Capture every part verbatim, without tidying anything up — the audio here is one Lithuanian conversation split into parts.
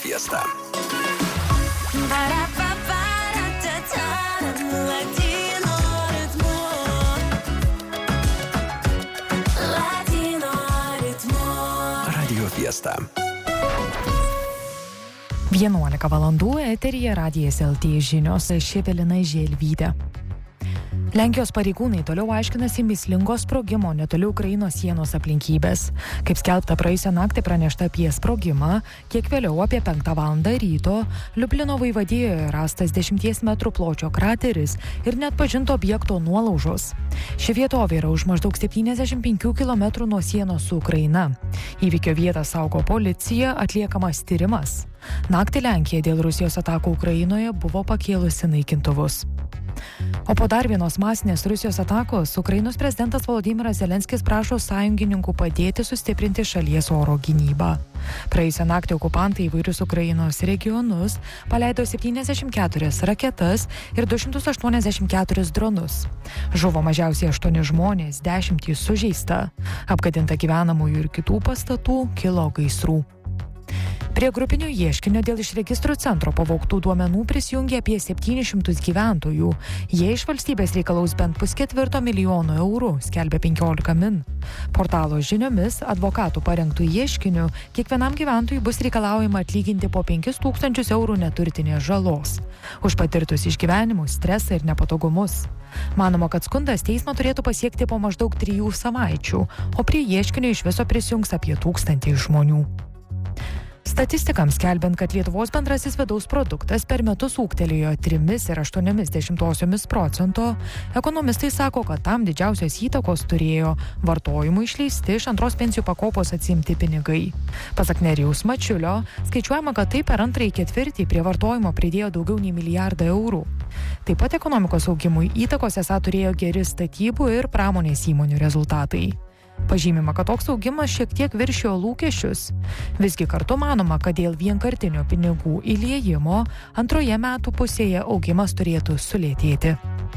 Fiesta. Radio Fiesta. vienuolika valandų eteryje Radijas L T žinios, ši Evelina Želvytė. Lenkijos pareigūnai toliau aiškinasi mįslingo sprogimo netoli Ukrainos sienos aplinkybės. Kaip skelbta praėjusią naktį pranešta apie sprogimą, kiek vėliau apie penktą valandą ryto Liublino vaivadijoje rastas dešimties metrų pločio krateris ir neatpažinto objekto nuolaužos. Ši vietovė yra už maždaug septyniasdešimt penkių kilometrų nuo sienos su Ukraina. Įvykio vietą saugo policija, atliekamas tyrimas. Naktį Lenkija dėl Rusijos atakų Ukrainoje buvo pakėlusi naikintuvus. O po dar vienos masinės Rusijos atakos, Ukrainos prezidentas Volodymyras Zelenskis prašo sąjungininkų padėti sustiprinti šalies oro gynybą. Praėjusią naktį okupantai įvairius Ukrainos regionus paleido septyniasdešimt keturias raketas ir du šimtus aštuoniasdešimt keturis dronus. Žuvo mažiausiai aštuoni žmonės, dešimtys sužeista. Apgadinta gyvenamųjų ir kitų pastatų, kilo gaisrų. Prie grupinio ieškinio dėl iš registrų centro pavogtų duomenų prisijungė apie septynis šimtus gyventojų. Jie iš valstybės reikalaus bent pusketvirto milijono eurų, skelbia penkiolika min. Portalo žiniomis advokatų parengtų ieškinių kiekvienam gyventojui bus reikalaujama atlyginti po penkis tūkstančius eurų neturtinės žalos. Už patirtus išgyvenimus, stresą ir nepatogumus. Manoma, kad skundas teismą turėtų pasiekti po maždaug trijų savaičių, o prie ieškinio iš viso prisijungs apie tūkstantį žmonių. Statistikams skelbiant, kad Lietuvos bendrasis vidaus produktas per metus ūgtelėjo trimis ir aštuoniomis dešimtosiomis procento, ekonomistai sako, kad tam didžiausios įtakos turėjo vartojimui išleisti iš antros pensijų pakopos atsiimti pinigai. Pasak Nerijaus Mačiulio, skaičiuojama, kad tai per antrąjį ketvirtį prie vartojimo pridėjo daugiau nei milijardą eurų. Taip pat ekonomikos augimui įtakos esą turėjo geri statybų ir pramonės įmonių rezultatai. Pažymima, kad toks augimas šiek tiek viršijo lūkesčius. Visgi kartu manoma, kad dėl vienkartinio pinigų įliejimo antroje metų pusėje augimas turėtų sulėtėti.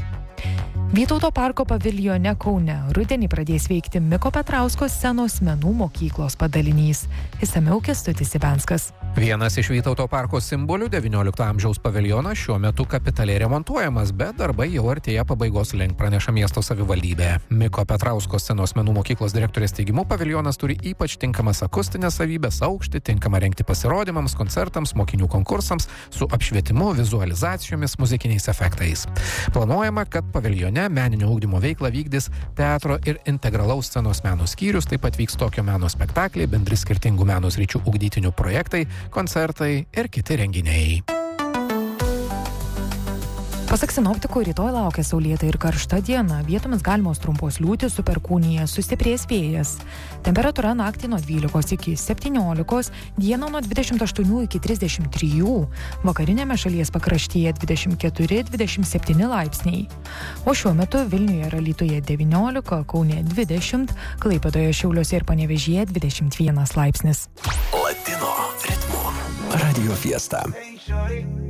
Vytauto parko paviljone Kaune rudenį pradės veikti Miko Petrausko scenos menų mokyklos padalinys. Išsamiau Kęstutis Ibenskas. Vienas iš Vytauto parko simbolių devyniolikto amžiaus paviljonas šiuo metu kapitaliai remontuojamas, bet darbai jau artėja pabaigos link, praneša miesto savivaldybė. Miko Petrausko scenos menų mokyklos direktorės teigimu paviljonas turi ypač tinkamas akustinės savybės, aukštį, tinkamą rengti pasirodymams, koncertams, mokinių konkursams su apšvietimu, vizualizacijomis, muzikiniais efektais. Planuojama, kad paviljone meninio ugdymo veiklą vykdys teatro ir integralaus scenos meno skyrius, taip pat vyks tokio meno spektakliai, bendri skirtingų meno sričių ugdytinių projektai, koncertai ir kiti renginiai. Pasak sinoptikų, rytoj laukia saulėta ir karšta diena, vietomis galimos trumpos liūtys su perkūnija, sustiprės vėjas. Temperatūra naktį nuo dvylikos iki septyniolikos, dieną nuo dvidešimt aštuonių iki trisdešimt trijų, vakarinėme šalies pakraštyje dvidešimt keturi dvidešimt septyni laipsniai. O šiuo metu Vilniuje ir Alytuje devyniolika, Kaune dvidešimt, Klaipėdoje, Šiauliuose ir Panevėžyje dvidešimt vienas laipsnis. Latino ritmu. Radio Fiesta.